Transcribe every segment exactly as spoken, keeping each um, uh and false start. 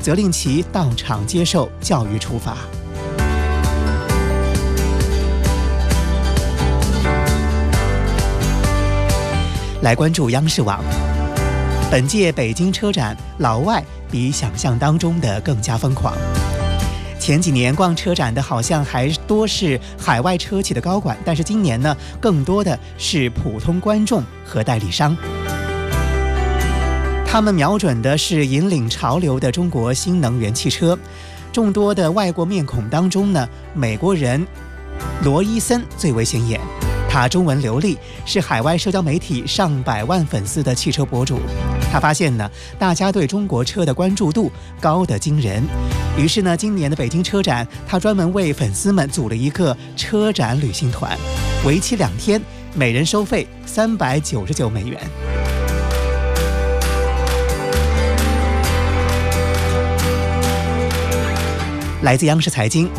责令其到场接受教育处罚。来关注央视网，本届北京车展，老外比想象当中的更加疯狂。前几年逛车展的好像还多是海外车企的高管，但是今年呢，更多的是普通观众和代理商。他们瞄准的是引领潮流的中国新能源汽车。众多的外国面孔当中呢，美国人罗伊森最为显眼。他中文流利，是海外社交媒体上百万粉丝的汽车博主。他发现呢，大家对中国车的关注度高得惊人。于是呢，今年的北京车展，他专门为粉丝们组了一个车展旅行团，为期两天，每人收费三百九十九美元。来自央视财经。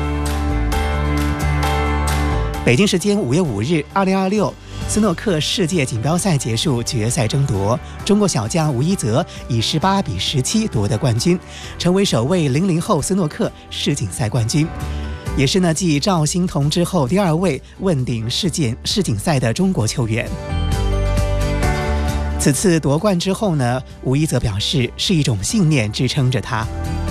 北京时间五月五日，二零二六斯诺克世界锦标赛结束决赛争夺，中国小将吴一泽以十八比十七夺得冠军，成为首位零零后斯诺克世锦赛冠军，也是呢继赵欣彤之后第二位问鼎世界世锦赛的中国球员。此次夺冠之后呢，吴一泽表示是一种信念支撑着他。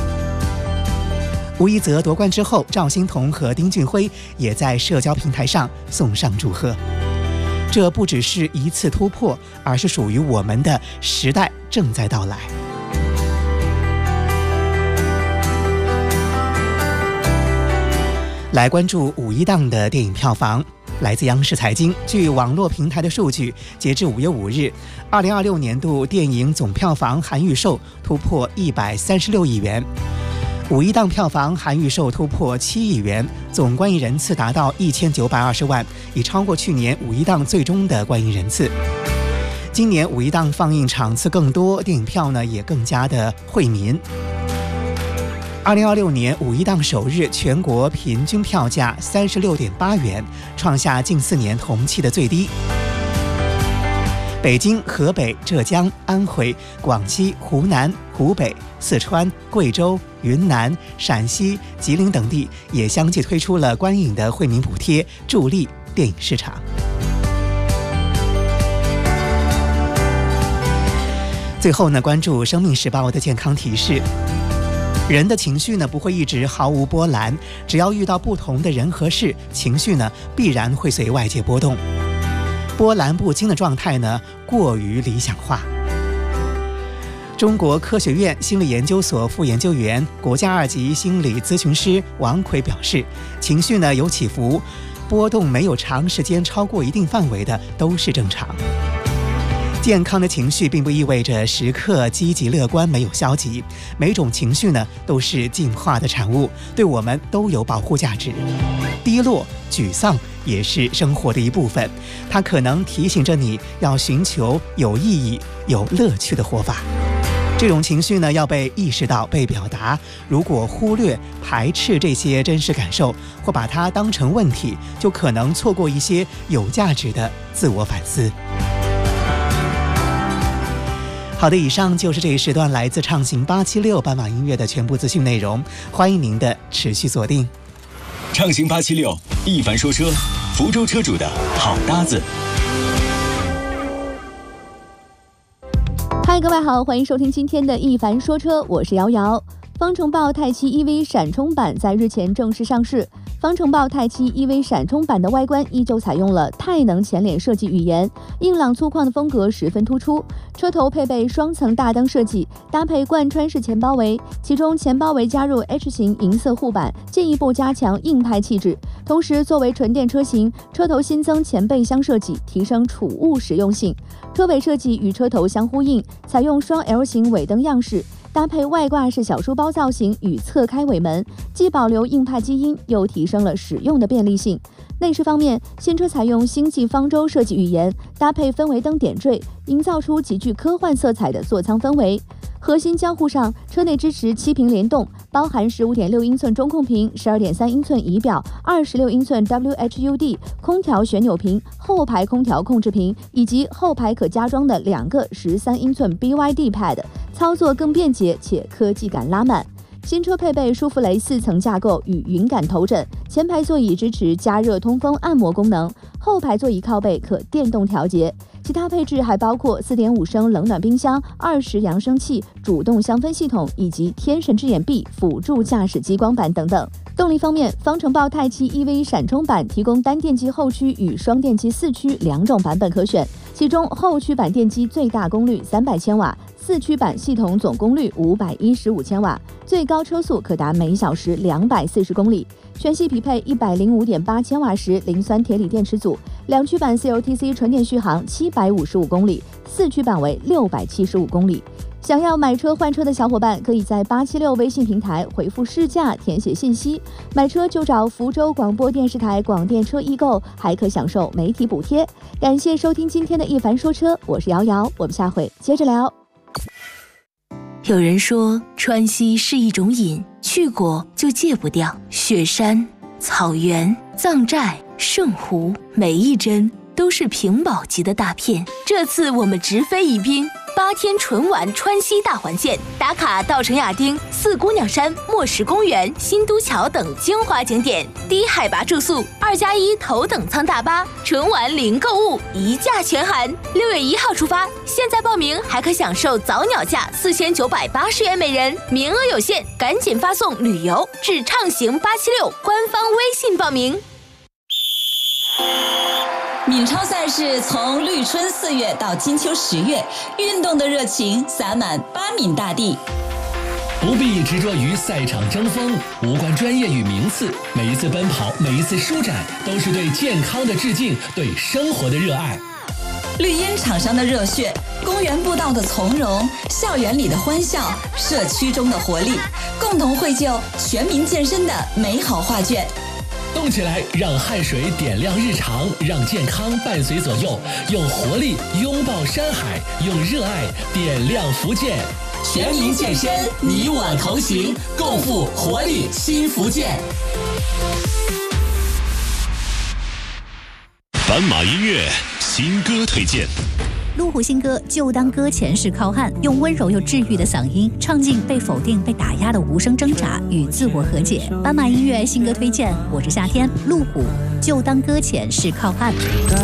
吴一泽夺冠之后，赵欣彤和丁俊晖也在社交平台上送上祝贺。这不只是一次突破，而是属于我们的时代正在到来。来关注五一档的电影票房。来自央视财经，据网络平台的数据，截至五月五日，二零二六年度电影总票房含预售突破一百三十六亿元。五一档票房含预售突破七亿元，总观影人次达到一千九百二十万，已超过去年五一档最终的观影人次。今年五一档放映场次更多，电影票呢也更加的惠民。二零二六年五一档首日全国平均票价三十六点八元，创下近四年同期的最低。北京、河北、浙江、安徽、广西、湖南、湖北、四川、贵州、云南、陕西、吉林等地也相继推出了观影的惠民补贴，助力电影市场。最后呢，关注《生命时报》的健康提示。人的情绪呢不会一直毫无波澜，只要遇到不同的人和事，情绪呢必然会随外界波动。波澜不惊的状态呢，过于理想化。中国科学院心理研究所副研究员、国家二级心理咨询师王奎表示，情绪呢有起伏，波动没有长时间超过一定范围的都是正常。健康的情绪并不意味着时刻积极乐观，没有消极。每种情绪呢都是进化的产物，对我们都有保护价值。低落、沮丧也是生活的一部分，它可能提醒着你要寻求有意义、有乐趣的活法。这种情绪呢要被意识到、被表达。如果忽略、排斥这些真实感受，或把它当成问题，就可能错过一些有价值的自我反思。好的，以上就是这一时段来自畅行八七六斑马音乐的全部资讯内容，欢迎您的持续锁定。 畅行八七六，一凡说车，福州车主的好搭子。 嗨，各位好，欢迎收听今天的一凡说车，我是瑶瑶。方程豹太七 E V 闪充版在日前正式上市。方程豹太七 E V 闪充版的外观依旧采用了太能前脸设计语言，硬朗粗犷的风格十分突出。车头配备双层大灯设计，搭配贯穿式前包围，其中前包围加入 H 型银色护板，进一步加强硬派气质。同时，作为纯电车型，车头新增前备箱设计，提升储物实用性。车尾设计与车头相呼应，采用双 L 型尾灯样式。搭配外挂式小书包造型与侧开尾门，既保留硬派基因，又提升了使用的便利性。内饰方面，新车采用星际方舟设计语言，搭配氛围灯点缀，营造出极具科幻色彩的座舱氛围。 核心交互上，车内支持七屏联动，包含 十五点六英寸中控屏、十二点三英寸仪表、二十六英寸 W H U D 空调旋钮屏、后排空调控制屏，以及后排可加装的两个十三英寸 B Y D Pad， 操作更便捷且科技感拉满。新车配备舒芙蕾四层架构与云感头枕，前排座椅支持加热、通风、按摩功能，后排座椅靠背可电动调节。其他配置还包括 四点五升冷暖冰箱、二十扬声器、主动香氛系统以及天神之眼 B 辅助驾驶激光板等等。动力方面，方程豹泰七 E V 闪充版提供单电机后驱与双电机四驱两种版本可选，其中后驱版电机最大功率三百千瓦，四驱版系统总功率五百一十五千瓦，最高车速可达每小时两百四十公里。全系匹配 一百零五点八千瓦时磷酸铁锂电池组，两驱版 C L T C 纯电续航七百五十五公里，四驱版为六百七十五公里。想要买车换车的小伙伴，可以在八七六微信平台回复试驾填写信息，买车就找福州广播电视台广电车易购，还可享受媒体补贴。感谢收听今天的一凡说车，我是瑶瑶，我们下回接着聊。 有人说川西是一种瘾，去过就戒不掉。雪山、草原、藏寨、圣湖，每一帧都是屏保级的大片。这次我们直飞宜宾，八天纯玩川西大环线，打卡稻城亚丁、四姑娘山、莫石公园、新都桥等精华景点，低海拔住宿，二加一头等舱大巴，纯玩零购物，一价全含。六月一号出发，现在报名还可享受早鸟价四千九百八十元每人，名额有限，赶紧发送旅游至畅行八七六官方微信报名。 闽超赛事从绿春四月到金秋十月，运动的热情洒满巴闽大地。 不必执着于赛场争锋，无关专业与名次，每一次奔跑，每一次舒展，都是对健康的致敬，对生活的热爱。 绿茵场上的热血，公园步道的从容，校园里的欢笑，社区中的活力，共同绘就全民健身的美好画卷。 动起来，让汗水点亮日常，让健康伴随左右，用活力拥抱山海，用热爱点亮福建。 全民健身，你我同行，共赴活力新福建。 斑马音乐新歌推荐。 路虎新歌就当搁浅是靠岸，用温柔又治愈的嗓音，唱尽被否定、被打压的无声挣扎与自我和解。斑马音乐新歌推荐，我是夏天，路虎就当搁浅是靠岸。